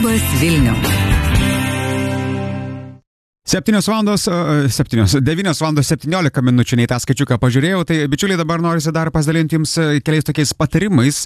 Labas Vilniau. 9:17 minučių, nei tą skaičiuką pažiūrėjau, tai bičiuliai dabar norisi dar pasidalinti jums keliais tokiais patarimais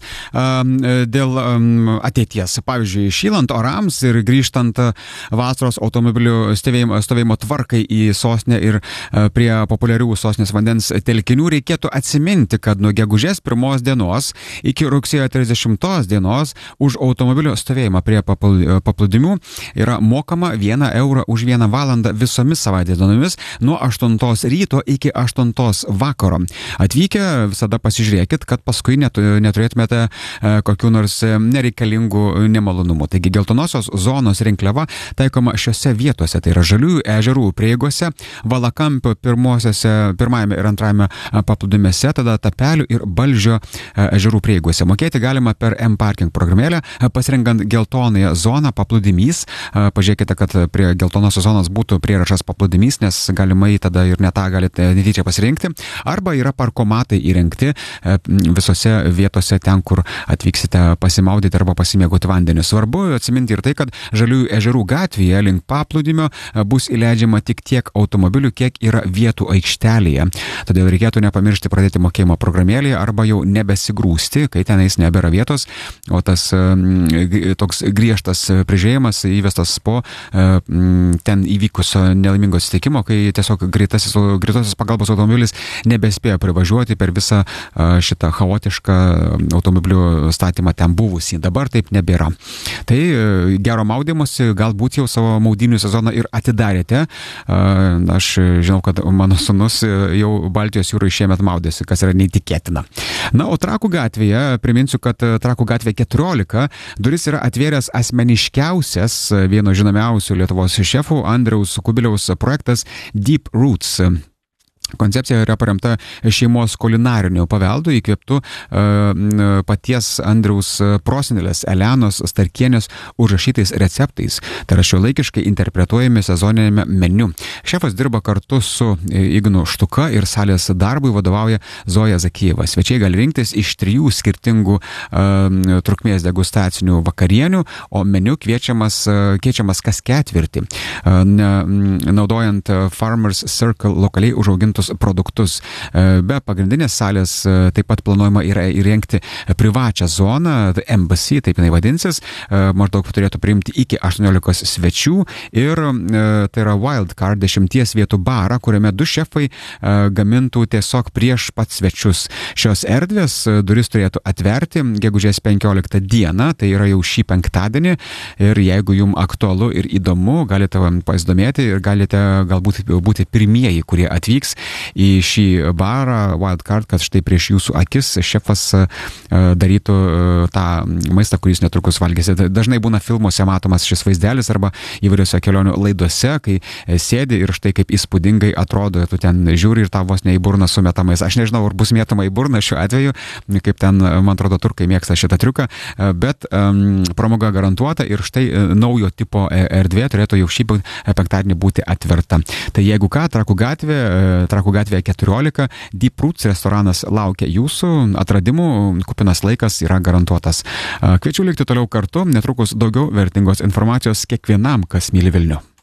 dėl ateities. Pavyzdžiui, šylant orams ir grįžtant vasaros automobilių stovėjimo tvarkai į sostinę ir prie populiarių sostinės vandens telkinių, reikėtų atsiminti, kad nuo gegužės 1 dienos iki rugsėjo 30 dienos už automobilio stovėjimą prie paplūdimių yra mokama 1 eurą už 1 valandą visomis savaitės dienomis nuo 8 ryto iki 8 vakaro. Atvykę visada pasižiūrėkit, kad paskui neturėtumėte kokių nors nereikalingų nemalonumų. Taigi geltonosios zonos rinkliava taikoma šiose vietose, tai yra Žaliųjų ežerų prieigose, Valakampių pirmajame ir antrajame paplūdimėse, tada Tapelių ir Balžio ežerų prieigose. Mokėti galima per M-Parking programėlę, pasirenkant geltonąją zoną paplūdimys. Pažiūrėkite, kad prie geltonosios zonos būtų prierašas paplūdimys, nes galimai tada ir ne tą galite netyčia pasirinkti. Arba yra parkomatai įrengti visose vietose ten, kur atvyksite pasimaudyti arba pasimėgauti vandeniu. Svarbu atsiminti ir tai, kad Žaliųjų ežerų gatvėje link paplūdimio bus įleidžiama tik tiek automobilių, kiek yra vietų aikštelėje. Todėl reikėtų nepamiršti pradėti mokėjimo programėlėje arba jau nebesigrūsti, kai tenais nebėra vietos, o tas toks griežtas prižiūrėjimas įvestas po ten įvykus nelaimingo atsitikimo, kai tiesiog greitosios pagalbos automobilis nebespėjo privažiuoti per visą šitą chaotišką automobilių statymą ten buvusį. Dabar taip nebėra. Tai gero maudymosi, galbūt jau savo maudynių sezoną ir atidarėte. Aš žinau, kad mano sūnus jau Baltijos jūroje šiemet maudėsi, kas yra neįtikėtina. Na, o Trakų gatvėje, priminsiu, kad Trakų gatvė 14 duris yra atvėręs asmeniškiausias vieno žinomiausių Lietuvos šefų Andriaus Kubiliaus projektas Deep Roots. Koncepcija yra paremta šeimos kulinariniu paveldu, įkvėptų paties Andriaus prosenelės Elenos Starkienės užrašytais receptais. Tai yra šiuolaikiškai interpretuojami sezoninėme meniu. Šefas dirba kartu su Ignu Štuka ir salės darbui vadovauja Zoja Zakijeva. Svečiai gali rinktis iš 3 skirtingų trukmės degustacinių vakarienių, o meniu keičiamas kas ketvirtį, naudojant Farmers Circle lokaliai užaugintų produktus. Be pagrindinės salės taip pat planuojama yra įrengti privačią zoną, The Embassy, taip jinai vadinsis, maždaug turėtų priimti iki 18 svečių ir tai yra Wildcard 10 vietų barą, kuriame 2 šefai gamintų tiesiog prieš pat svečius. Šios erdvės duris turėtų atverti gegužės 15 dieną, tai yra jau šį penktadienį, ir jeigu jums aktualu ir įdomu, galite pasidomėti ir galite galbūt būti pirmieji, kurie atvyks į šį barą Wildcard, kad štai prieš jūsų akis šefas darytų tą maistą, kurį jūs netrukus valgysite. Dažnai būna filmuose matomas šis vaizdelis arba įvairiose kelionių laidose, kai sėdi ir štai kaip įspūdingai atrodo, tu ten žiūri ir tau vos ne į burną sumetamais. Aš nežinau, ar bus mėtama į burną šiuo atveju, kaip ten, man atrodo, turkai mėgsta šitą triuką, bet pramoga garantuota ir štai naujo tipo erdvė turėtų jau šį penktadienį būti atverta. Tai jeigu ką, Trakų gatvėje 14, Deep Roots restoranas laukia jūsų atradimų, kupinas laikas yra garantuotas. Kviečiu likti toliau kartu, netrukus daugiau vertingos informacijos kiekvienam, kas myli Vilnių.